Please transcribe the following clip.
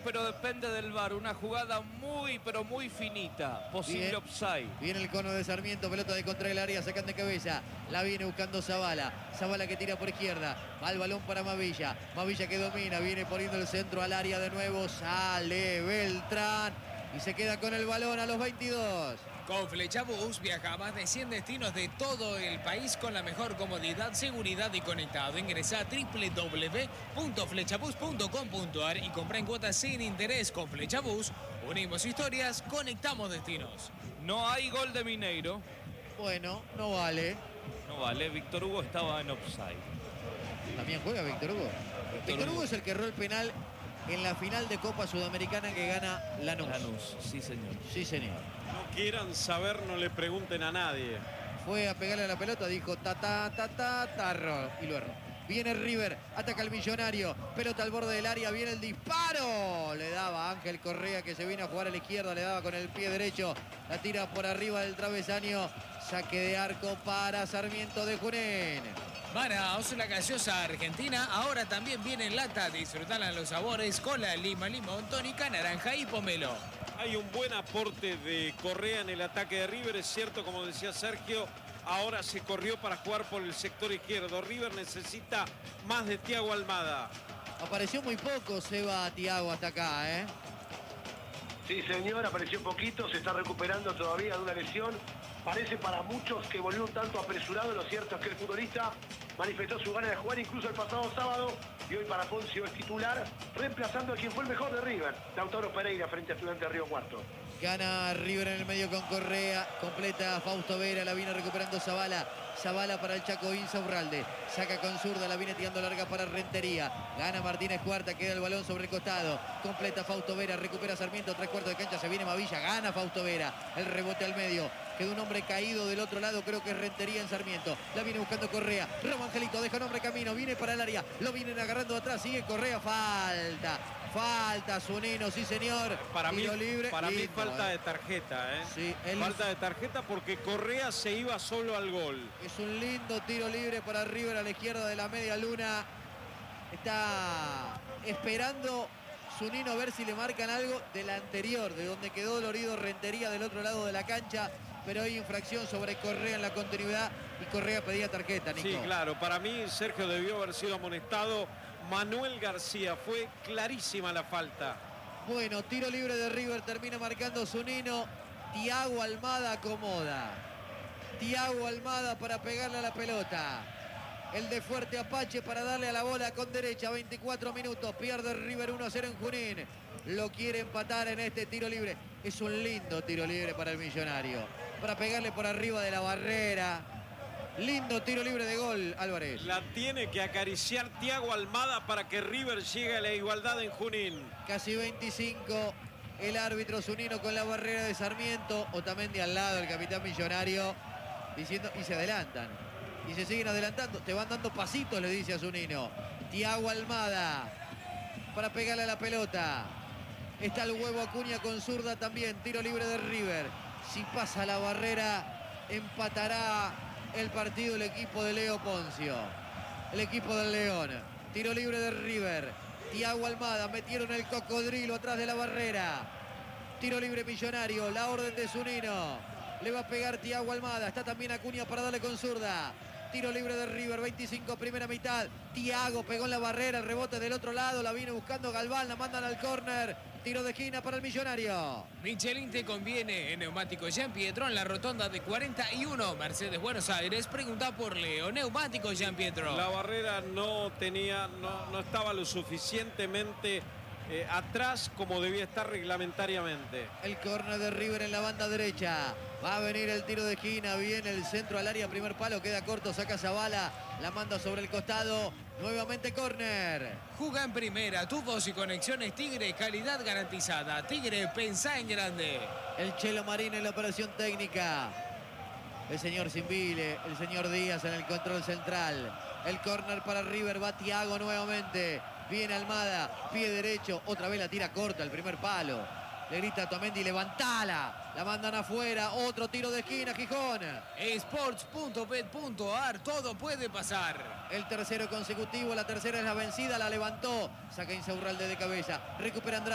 pero depende del VAR. Una jugada muy, pero muy finita. Posible offside. Viene el cono de Sarmiento, pelota de contra el área, sacan de cabeza. La viene buscando Zabala. Zabala que tira por izquierda. Va el balón para Mavilla. Mavilla que domina, viene poniendo el centro al área de nuevo. Sale Beltrán y se queda con el balón a los 22. Con Flechabús viaja a más de 100 destinos de todo el país con la mejor comodidad, seguridad y conectado. Ingresa a www.flechabus.com.ar y compra en cuotas sin interés. Con Flechabús unimos historias, conectamos destinos. No hay gol de Mineiro. Bueno, no vale. No vale, Víctor Hugo estaba en offside. ¿También juega Víctor Hugo? Víctor Hugo es el que erró el penal en la final de Copa Sudamericana que gana Lanús. Lanús, sí señor. Sí, señor. No quieran saber, no le pregunten a nadie. Fue a pegarle a la pelota, dijo tarro y lo erró. Viene River, ataca al Millonario, pelota al borde del área, viene el disparo. Le daba Ángel Correa que se viene a jugar a la izquierda, le daba con el pie derecho, la tira por arriba del travesaño. Saque de arco para Sarmiento de Junín. Manaos, la gaseosa argentina, ahora también viene en lata. Disfrutala los sabores: cola, lima, limón, tónica, naranja y pomelo. Hay un buen aporte de Correa en el ataque de River. Es cierto, como decía Sergio, ahora se corrió para jugar por el sector izquierdo. River necesita más de Thiago Almada. Apareció muy poco Seba Thiago hasta acá, ¿eh? Sí, señor, apareció poquito, se está recuperando todavía de una lesión. Parece para muchos que volvió un tanto apresurado. Lo cierto es que el futbolista manifestó su ganas de jugar incluso el pasado sábado y hoy para Poncio es titular, reemplazando a quien fue el mejor de River, Lautaro Pereira, frente a Estudiantes de Río Cuarto. Gana River en el medio con Correa, completa Fausto Vera, la viene recuperando Zabala. Zabala para el Chaco Insaurralde, saca con zurda, la viene tirando larga para Rentería. Gana Martínez Cuarta, queda el balón sobre el costado, completa Fausto Vera, recupera Sarmiento, 3/4 de cancha, se viene Mavilla, gana Fausto Vera, el rebote al medio. Quedó un hombre caído del otro lado, creo que es Rentería en Sarmiento. La viene buscando Correa. Ramo Angelito, deja un hombre camino, viene para el área. Lo vienen agarrando atrás, sigue Correa, falta. Falta Zunino, sí señor. Para mí, libre. para mí Lindo, falta de tarjeta, ¿eh? Sí, falta de tarjeta porque Correa se iba solo al gol. Es un lindo tiro libre para River a la izquierda de la media luna. Está esperando Zunino a ver si le marcan algo de la anterior, de donde quedó dolorido Rentería del otro lado de la cancha. Pero hay infracción sobre Correa en la continuidad y Correa pedía tarjeta, Nico. Sí, claro. Para mí Sergio debió haber sido amonestado. Manuel García, fue clarísima la falta. Bueno, tiro libre de River, termina marcando Zunino. Thiago Almada acomoda. Thiago Almada para pegarle a la pelota. El de Fuerte Apache para darle a la bola con derecha. 24 minutos. Pierde River 1-0 en Junín. Lo quiere empatar en este tiro libre. Es un lindo tiro libre para el Millonario. Para pegarle por arriba de la barrera. Lindo tiro libre de gol, Álvarez. La tiene que acariciar Thiago Almada para que River llegue a la igualdad en Junín. Casi 25. El árbitro Zunino con la barrera de Sarmiento. Otamendi al lado, el capitán Millonario. Diciendo, y se adelantan. Y se siguen adelantando. Te van dando pasitos, le dice a Zunino. Thiago Almada. Para pegarle a la pelota. Está el huevo Acuña con zurda también. Tiro libre de River. Si pasa la barrera, empatará el partido el equipo de Leo Poncio. El equipo del León. Tiro libre de River. Thiago Almada. Metieron el cocodrilo atrás de la barrera. Tiro libre Millonario. La orden de Zunino. Le va a pegar Thiago Almada. Está también Acuña para darle con zurda. Tiro libre de River, 25, primera mitad. Thiago pegó en la barrera, el rebote del otro lado. La viene buscando Galván, la mandan al córner. Tiro de esquina para el Millonario. Michelin te conviene en Neumáticos Jean Pietro en la rotonda de 41, Mercedes Buenos Aires. Pregunta por Leo. Neumáticos Jean Pietro. La barrera no estaba lo suficientemente atrás como debía estar reglamentariamente. El córner de River en la banda derecha. Va a venir el tiro de esquina. Viene el centro al área. Primer palo. Queda corto. Saca Zabala. La manda sobre el costado. Nuevamente córner. Juga en primera. Tubos y conexiones Tigre. Calidad garantizada. Tigre, pensá en grande. El Chelo Marín en la operación técnica. El señor Simbile. El señor Díaz en el control central. El córner para River. Va Thiago nuevamente. Viene Almada, pie derecho, otra vez la tira corta, el primer palo. Le grita a Otamendi, levantala. La mandan afuera, otro tiro de esquina, Gijón. Sports.bet.ar, todo puede pasar. El tercero consecutivo, la tercera es la vencida, la levantó. Saca Insaurralde de cabeza, recupera Andrade.